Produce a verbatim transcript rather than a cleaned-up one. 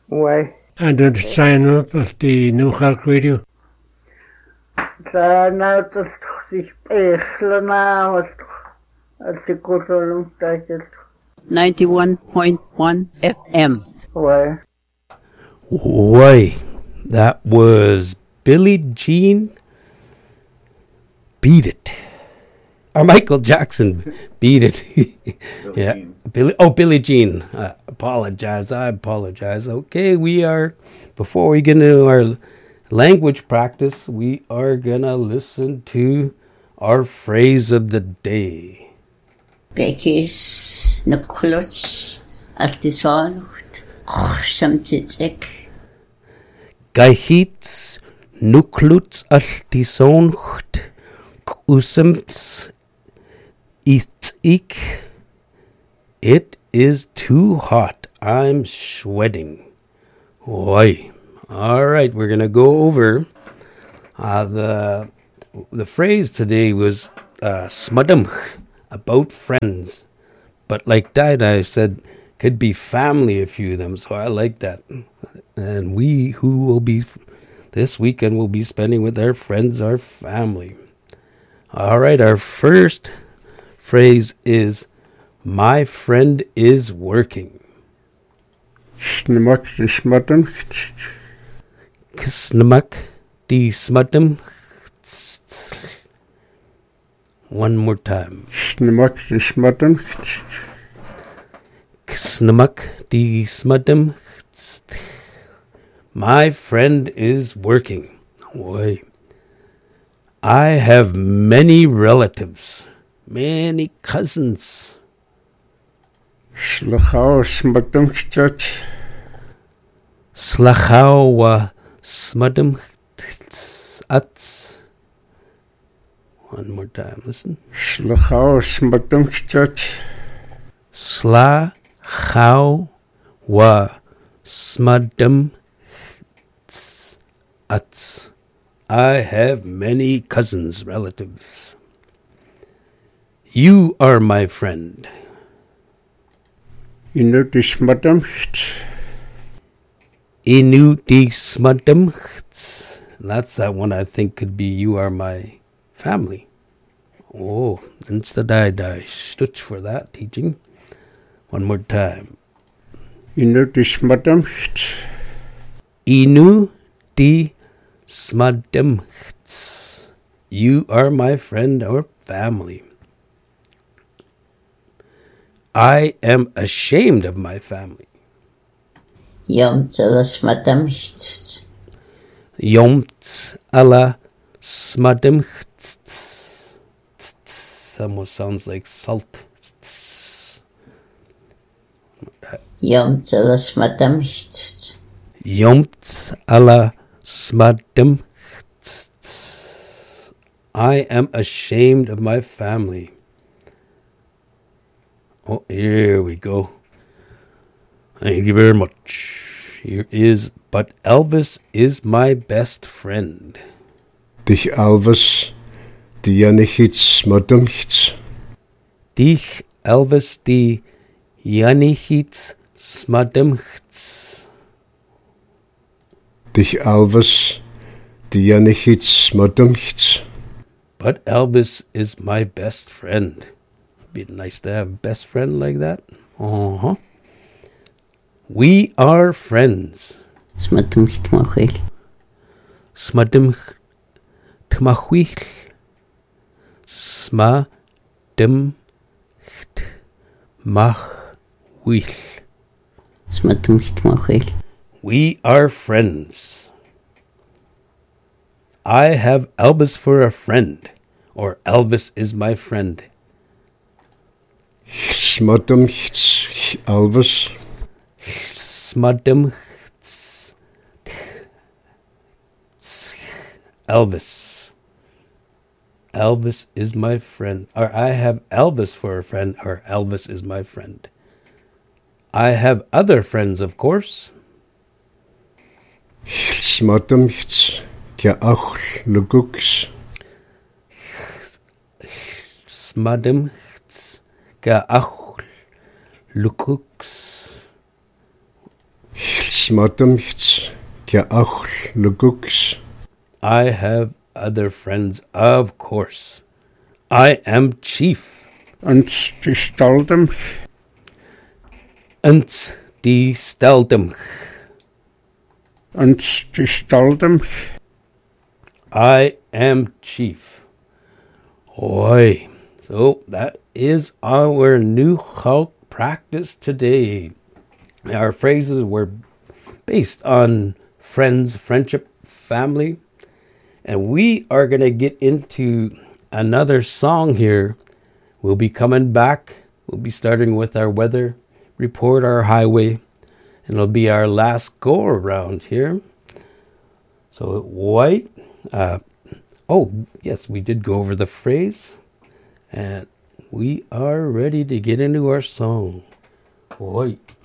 Why? And then sign up at the New York Radio. Sign out of the special now at the Kutulum Title. ninety-one point one F M. Why? Why? That was Billie Jean. Beat It. Or Michael Jackson. Beat It. Yeah. Jean. Billy. Oh, Billie Jean. I apologize. I apologize. Okay, we are, before we get into our language practice, we are going to listen to our phrase of the day. Gekis Nikluts Aftisanut Samtitek. Gahits nukluts altisoncht kusemts istik. It is too hot. I'm sweating. Oi. All right, we're gonna go over uh, the the phrase today was uh, smudum, about friends, but like Dada said, could be family, a few of them. So I like that. And we who will be this weekend will be spending with our friends, our family. All right, our first phrase is, my friend is working. Snimak the smatum. Ksnamak di smatum. One more time. Snimak the smatum. Ksnamak di smatum. My friend is working. Boy. I have many relatives, many cousins. Slachau smatum church. Slachawa smudum ats. One more time, listen. Slachau smatum church. Slachawa smudum ats. I have many cousins, relatives. You are my friend. Inu the smatum. Inu di smudum. That's that one I think could be you are my family. Oh, instead I die. Stutch for that teaching. One more time. Inu the smatum. Inu di smudum. You are my friend or family. I am ashamed of my family. Yom Tzelas Madam. Yomt ala smudum. Almost sounds like salt. Yom Tzelas Madam. Yomt ala smudum. I am ashamed of my family. Oh, here we go. Thank you very much. Here is, but Elvis is my best friend. Dich Elvis, die Janichits Smatumchits. Dich Elvis, die Janichits Smatumchits. Dich Elvis, die Janichits Smatumchits. But Elvis is my best friend. Be nice to have a best friend like that. Uh-huh. We are friends. Smatum Tmachil. Smadim Tmachil. Smadim Tmachil. Smatum Tmachil. We are friends. I have Elvis for a friend, or Elvis is my friend. Smatum Elvis. Smadim Elvis. Elvis is my friend. Or I have Elvis for a friend, or Elvis is my friend. I have other friends, of course. Smatum Kya Ach Lugux. Smadim Kya Ach Lugux. motumchts tia auch luguks. I have other friends, of course. I am chief. Ons die staldem. Uns die steldem. Ons die staldem. I am chief. Oi. So that is our new Hulk practice today. Our phrases were based on friends, friendship, family. And we are going to get into another song here. We'll be coming back. We'll be starting with our weather report, our highway. And it'll be our last go around here. So white. Uh, oh, yes, we did go over the phrase. And we are ready to get into our song. White.